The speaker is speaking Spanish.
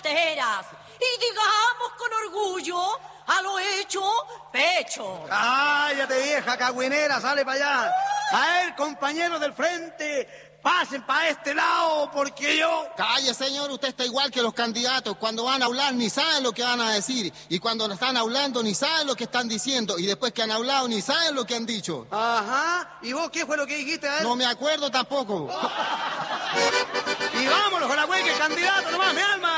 fronteras y digamos con orgullo a lo hecho pecho. Cállate, vieja cagüinera, sale para allá. A ver, compañeros del frente, pasen para este lado porque yo... Calle, señor, usted está igual que los candidatos. Cuando van a hablar ni saben lo que van a decir. Y cuando están hablando ni saben lo que están diciendo. Y después que han hablado ni saben lo que han dicho. Ajá. ¿Y vos qué fue lo que dijiste? A ver. No me acuerdo tampoco. Y vámonos con la güey que candidato nomás, mi alma.